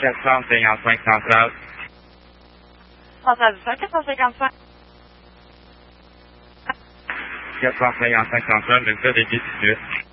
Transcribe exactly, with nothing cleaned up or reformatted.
quatre cent cinquante-cinq centrale. Centrale du cinq, quatre cent cinquante-cinq. quatre cent cinquante-cinq centrale, le code est dix-huit.